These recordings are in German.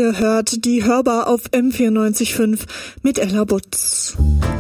Ihr hört die Hörbar auf M94.5 mit Ella Butz.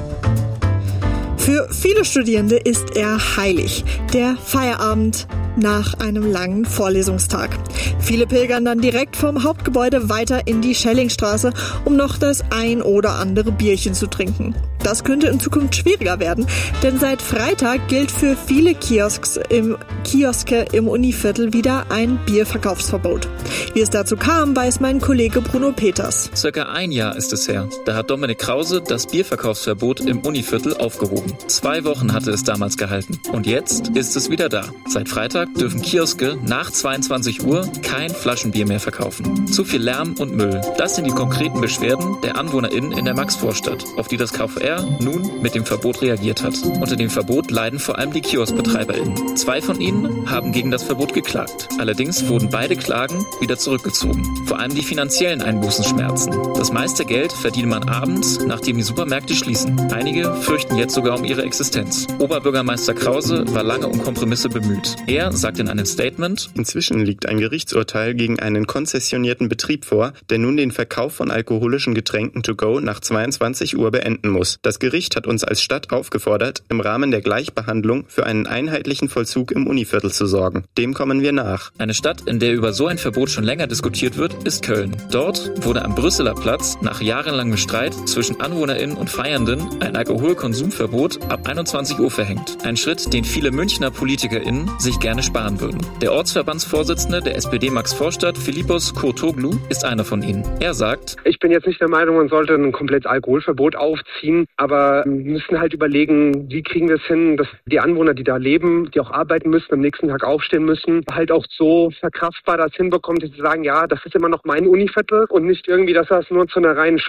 Für viele Studierende ist er heilig, der Feierabend nach einem langen Vorlesungstag. Viele pilgern dann direkt vom Hauptgebäude weiter in die Schellingstraße, um noch das ein oder andere Bierchen zu trinken. Das könnte in Zukunft schwieriger werden, denn seit Freitag gilt für viele Kioske im Univiertel wieder ein Bierverkaufsverbot. Wie es dazu kam, weiß mein Kollege Bruno Peters. Circa ein Jahr ist es her. Da hat Dominik Krause das Bierverkaufsverbot im Univiertel aufgehoben. 2 Wochen hatte es damals gehalten. Und jetzt ist es wieder da. Seit Freitag dürfen Kioske nach 22 Uhr kein Flaschenbier mehr verkaufen. Zu viel Lärm und Müll. Das sind die konkreten Beschwerden der AnwohnerInnen in der Maxvorstadt, auf die das KVR nun mit dem Verbot reagiert hat. Unter dem Verbot leiden vor allem die KioskbetreiberInnen. 2 von ihnen haben gegen das Verbot geklagt. Allerdings wurden beide Klagen wieder zurückgezogen. Vor allem die finanziellen Einbußen schmerzen. Das meiste Geld verdient man abends, nachdem die Supermärkte schließen. Einige fürchten jetzt sogar um ihre Existenz. Oberbürgermeister Krause war lange um Kompromisse bemüht. Er sagt in einem Statement: Inzwischen liegt ein Gerichtsurteil gegen einen konzessionierten Betrieb vor, der nun den Verkauf von alkoholischen Getränken to go nach 22 Uhr beenden muss. Das Gericht hat uns als Stadt aufgefordert, im Rahmen der Gleichbehandlung für einen einheitlichen Vollzug im Univiertel zu sorgen. Dem kommen wir nach. Eine Stadt, in der über so ein Verbot schon länger diskutiert wird, ist Köln. Dort wurde am Brüsseler Platz nach jahrelangem Streit zwischen AnwohnerInnen und Feiernden ein Alkoholkonsumverbot ab 21 Uhr verhängt. Ein Schritt, den viele Münchner PolitikerInnen sich gerne sparen würden. Der Ortsverbandsvorsitzende der SPD Maxvorstadt, Philippos Kurtoglu, ist einer von ihnen. Er sagt: Ich bin jetzt nicht der Meinung, man sollte ein komplettes Alkoholverbot aufziehen, aber wir müssen halt überlegen, wie kriegen wir es hin, dass die Anwohner, die da leben, die auch arbeiten müssen, am nächsten Tag aufstehen müssen, halt auch so verkraftbar das hinbekommt, dass sie sagen, ja, das ist immer noch mein Univiertel und nicht irgendwie, dass das nur zu einer reinen